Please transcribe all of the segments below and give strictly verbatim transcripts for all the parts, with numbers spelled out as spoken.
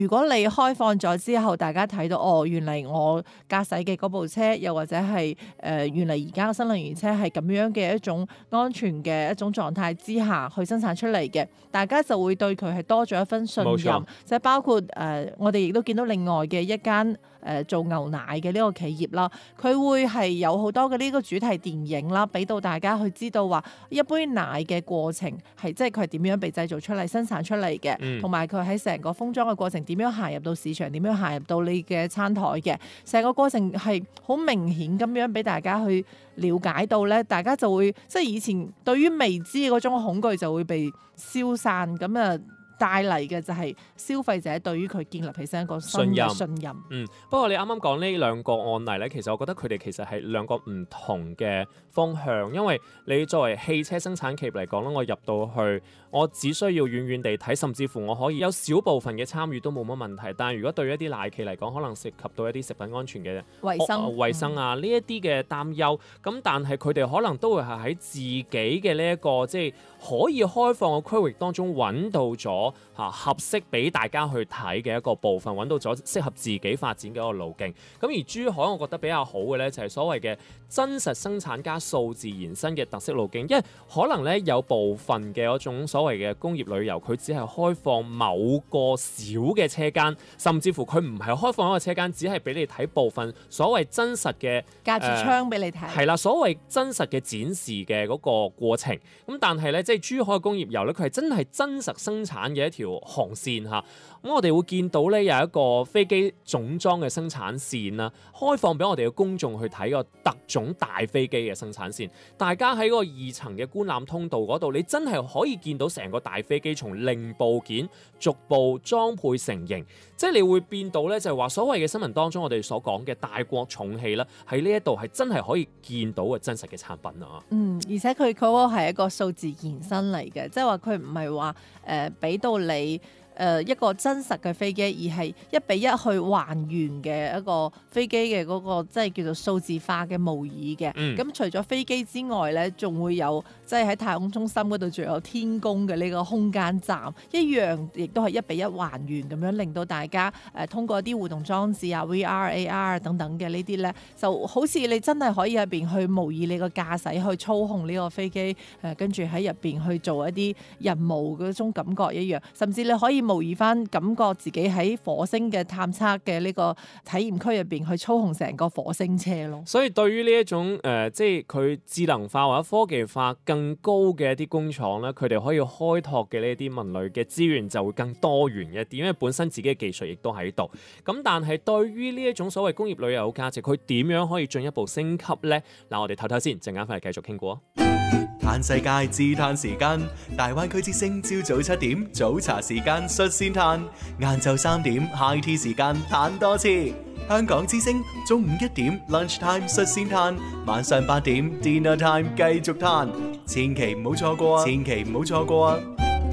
如果你開放咗之後，大家睇到哦，原嚟我駕駛嘅嗰部車，又或者係誒、呃、原嚟而家嘅新能源車係咁樣嘅一種安全嘅一種狀態之下去生產出嚟嘅，大家就會對佢係多咗一分信任。就係包括誒、呃，我哋亦都見到另外嘅一間。誒、呃、做牛奶嘅呢個企業啦，佢會係有好多嘅呢個主題電影啦，俾到大家去知道話一杯奶嘅過程係即係佢係點樣被製造出嚟、生產出嚟嘅，同埋佢喺成個封裝嘅過程點樣行入到市場、點樣行入到你嘅餐台嘅，成個過程係好明顯咁樣俾大家去了解到咧，大家就會即係以前對於未知嘅嗰種恐懼就會被消散咁啊。帶嚟嘅就係消費者對於佢建立起身一個新嘅信任。信任嗯，不過你啱啱講呢兩個案例咧，其實我覺得佢哋其實係兩個唔同嘅方向，因為你作為汽車生產企業嚟講咧，我入到去，我只需要遠遠地睇，甚至乎我可以有少部分嘅參與都冇乜問題。但係如果對於一啲奶企嚟講，可能涉及到一啲食品安全嘅衞生、 呃、衞生啊呢一啲嘅擔憂，咁但係佢哋可能都會係喺自己嘅呢一個即係可以開放嘅區域當中揾到咗嚇合適俾大家去睇嘅一個部分，揾到咗適合自己發展嘅一個路徑。咁而珠海我覺得比較好嘅咧，就係所謂嘅真實生產加數字延伸嘅特色路徑，因為可能咧有部分嘅嗰種所謂嘅工業旅遊，佢只係開放某個小嘅車間，甚至乎佢唔係開放一個車間，只係俾你睇部分所謂真實嘅隔住窗俾你睇。 係啦，所謂真實嘅展示嘅嗰個過程。咁但係咧，即係珠海工業遊咧，佢係真係真實生產嘅一條航線嚇。咁我哋會見到咧有一個飛機總裝嘅生產線啦，開放俾我哋嘅公眾去睇個特種大飛機嘅生產線。大家喺嗰個二層嘅觀覽通道嗰度，你真係可以見到成個大飛機從零部件逐步裝配成型，即係你會變到咧就係話所謂嘅新聞當中我哋所講嘅大國重器啦，喺呢一度係真係可以見到嘅真實嘅產品啊！ 嗯，而且佢嗰個係一個數字延伸嚟嘅，即係話佢唔係話誒俾到你。誒、呃、一個真實嘅飛機，而係一比一去還原嘅一個飛機嘅嗰、那個即係叫做數字化嘅模擬嘅。咁、嗯、除咗飛機之外咧，仲會有即係喺太空中心嗰度仲有天宮嘅呢個空間站，一樣亦都係一比一還原咁樣，令到大家誒、呃、通過啲互動裝置啊、V R、A R 等等嘅呢啲咧，就好似你真係可以入邊去模擬你個駕駛去操控呢個飛機，誒跟住喺入邊去做一啲任務嗰種感覺一樣，甚至你可以模擬翻感覺自己喺火星嘅探測嘅呢個體驗區入邊去操控成個火星車咯。所以對於呢一種誒、呃，即係佢智能化或者科技化更高嘅一啲工廠咧，佢哋可以開拓嘅呢啲文類嘅資源就會更多元一啲，因為本身自己嘅技術亦都喺度。咁但係對於呢一種所謂工業旅遊價值，佢點樣可以進一步升級咧？嗱，我哋唞唞先，陣間翻嚟繼續傾過。 嘆世界自嘆時間，大灣區之聲朝早七點早茶時間率先嘆，晏晝三點 high tea 時間嘆多次。香港之聲中午一點 lunch time 率先嘆，晚上八點 dinner time 繼續嘆，千祈唔好錯過啊！千祈唔好錯過啊！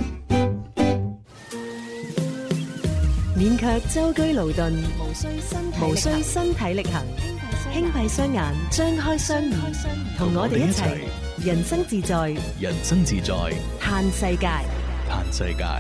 免卻舟車勞頓，無需身體無需身體力行，輕閉雙眼，張開雙耳，同我哋一齊。人生自在， 人生自在， 嘆世界， 嘆世界。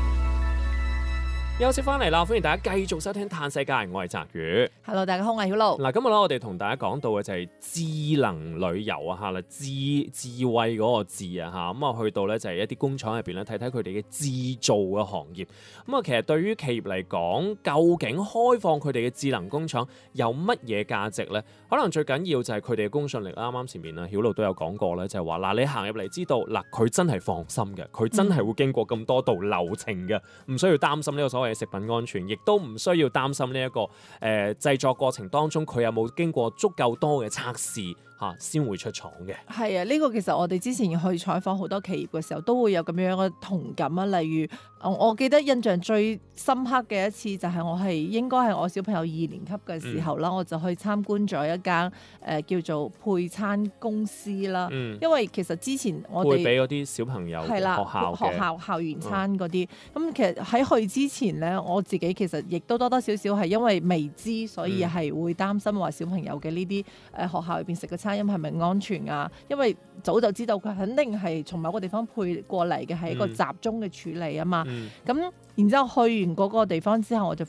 休息翻嚟啦，歡迎大家繼續收聽《嘆世界》，我係澤宇。 Hello， 大家好，我係曉露。 嗱，今日咧我哋同大家講到嘅就係智能旅遊啊，嚇啦，智智慧嗰個智啊，嚇咁啊，去到咧就係一啲工廠入邊咧睇睇佢哋嘅製造嘅行業。咁啊，其實對於企業嚟講，究竟開放佢哋嘅智能工廠有乜嘢價值咧？可能最緊要就係佢哋嘅公信力。啱啱前面啊，曉露都有講過咧，就係話嗱，你行入嚟知道嗱，佢真係放心嘅，佢真係會經過咁多道流程嘅，唔需要擔心呢個所謂嘅食品安全，亦都唔需要擔心呢、這、一個誒、呃、製作過程當中佢有冇經過足夠多嘅測試嚇先會出廠嘅。 係啊，呢、這個其實我哋之前去採訪好多企業嘅時候，都會有咁樣嘅同感啊。例如，我記得印象最深刻嘅一次就係我係應該係我小朋友二年級嘅時候啦，嗯、我就去參觀咗一間誒、呃、叫做配餐公司啦。嗯、因為其實之前我哋會俾嗰啲小朋友學校學校校園餐嗰啲，咁、嗯、其實喺去之前咧，我自己其實亦都多多少少係因為未知，所以係會擔心話小朋友嘅呢啲誒學校入邊食嘅餐餐飲係咪安全啊？因為早就知道佢肯定係從某個地方配過嚟嘅，係一個集中嘅處理啊嘛。咁、 嗯然之後去完嗰個地方之後，我就